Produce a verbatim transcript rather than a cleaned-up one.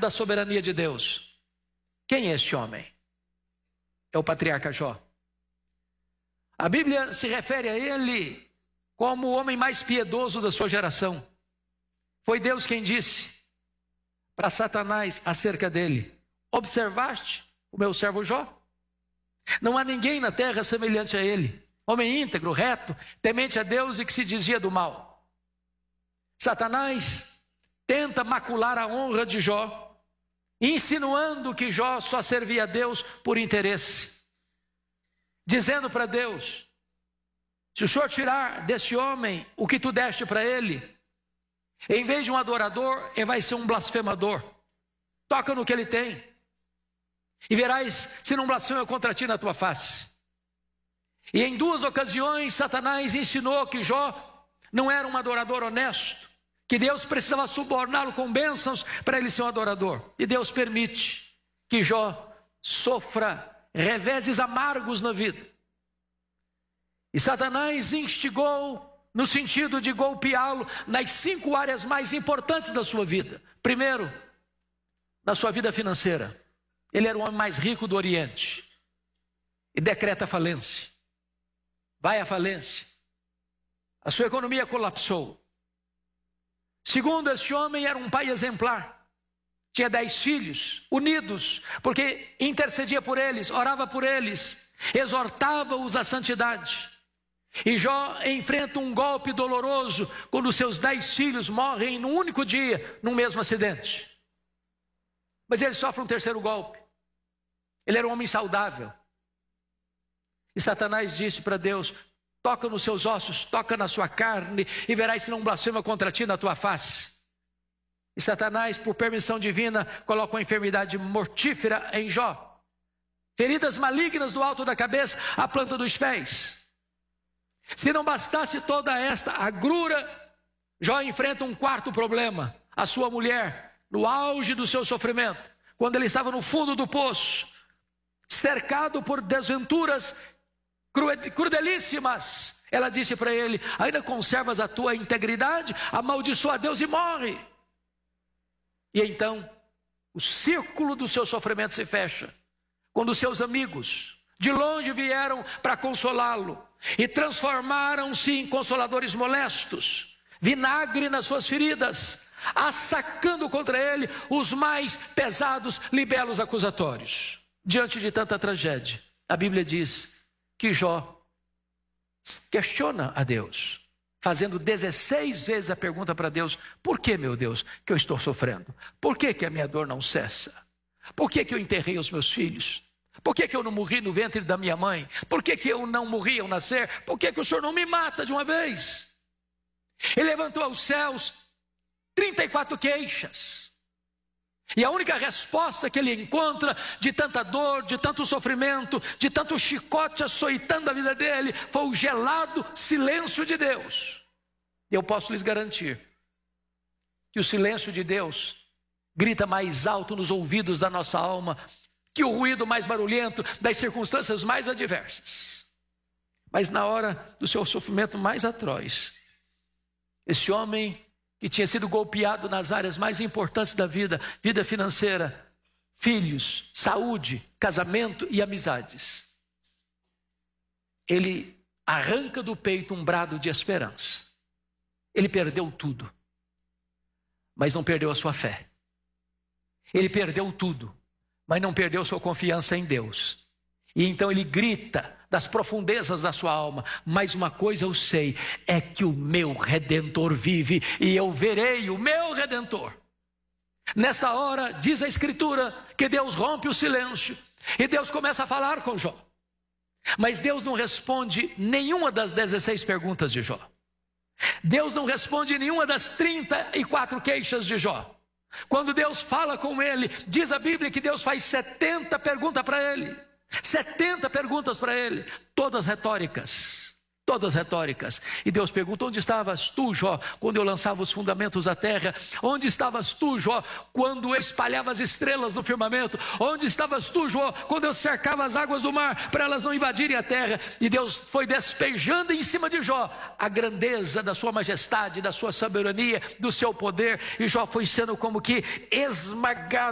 da soberania de Deus. Quem é este homem? É o patriarca Jó. A Bíblia se refere a ele como o homem mais piedoso da sua geração. Foi Deus quem disse para Satanás acerca dele: observaste o meu servo Jó? Não há ninguém na terra semelhante a ele, homem íntegro, reto, temente a Deus e que se desvia do mal. Satanás tenta macular a honra de Jó, insinuando que Jó só servia a Deus por interesse, dizendo para Deus: se o Senhor tirar desse homem o que tu deste para ele, em vez de um adorador, ele vai ser um blasfemador. Toca no que ele tem, e verás se não blasfema contra ti na tua face. E em duas ocasiões Satanás ensinou que Jó não era um adorador honesto, que Deus precisava suborná-lo com bênçãos para ele ser um adorador. E Deus permite que Jó sofra reveses amargos na vida. E Satanás instigou no sentido de golpeá-lo nas cinco áreas mais importantes da sua vida. Primeiro, na sua vida financeira. Ele era o homem mais rico do Oriente e decreta falência. Vai à falência. A sua economia colapsou. Segundo, este homem era um pai exemplar. Tinha dez filhos, unidos, porque intercedia por eles, orava por eles, exortava-os à santidade. E Jó enfrenta um golpe doloroso quando seus dez filhos morrem num único dia, num mesmo acidente. Mas ele sofre um terceiro golpe. Ele era um homem saudável. E Satanás disse para Deus: toca nos seus ossos, toca na sua carne, e verás se não blasfema contra ti na tua face. E Satanás, por permissão divina, coloca uma enfermidade mortífera em Jó. Feridas malignas do alto da cabeça à planta dos pés. Se não bastasse toda esta agrura, Jó enfrenta um quarto problema. A sua mulher, no auge do seu sofrimento, quando ele estava no fundo do poço, cercado por desventuras crudelíssimas, ela disse para ele: ainda conservas a tua integridade? Amaldiçoa a Deus e morre. E então o círculo do seu sofrimento se fecha, quando seus amigos de longe vieram para consolá-lo e transformaram-se em consoladores molestos, vinagre nas suas feridas, assacando contra ele os mais pesados libelos acusatórios. Diante de tanta tragédia, a Bíblia diz que Jó questiona a Deus, fazendo dezesseis vezes a pergunta para Deus: por que, meu Deus, que eu estou sofrendo? Por que que a minha dor não cessa? Por que que eu enterrei os meus filhos? Por que que eu não morri no ventre da minha mãe? Por que que eu não morri ao nascer? Por que que o Senhor não me mata de uma vez? Ele levantou aos céus trinta e quatro queixas. E a única resposta que ele encontra de tanta dor, de tanto sofrimento, de tanto chicote açoitando a vida dele, foi o gelado silêncio de Deus. E eu posso lhes garantir que o silêncio de Deus grita mais alto nos ouvidos da nossa alma que o ruído mais barulhento das circunstâncias mais adversas. Mas na hora do seu sofrimento mais atroz, esse homem que tinha sido golpeado nas áreas mais importantes da vida, vida financeira, filhos, saúde, casamento e amizades, ele arranca do peito um brado de esperança. Ele perdeu tudo, mas não perdeu a sua fé. Ele perdeu tudo, mas não perdeu sua confiança em Deus. E então ele grita das profundezas da sua alma: mas uma coisa eu sei, é que o meu Redentor vive, e eu verei o meu Redentor. Nesta hora, diz a Escritura, que Deus rompe o silêncio, e Deus começa a falar com Jó. Mas Deus não responde nenhuma das dezesseis perguntas de Jó. Deus não responde nenhuma das trinta e quatro queixas de Jó. Quando Deus fala com ele, diz a Bíblia que Deus faz setenta perguntas para ele. setenta perguntas para ele, todas retóricas, todas retóricas. E Deus pergunta: onde estavas tu, Jó, quando eu lançava os fundamentos da terra? Onde estavas tu, Jó, quando eu espalhava as estrelas no firmamento? Onde estavas tu, Jó, quando eu cercava as águas do mar para elas não invadirem a terra? E Deus foi despejando em cima de Jó a grandeza da sua majestade, da sua soberania, do seu poder, e Jó foi sendo como que esmagado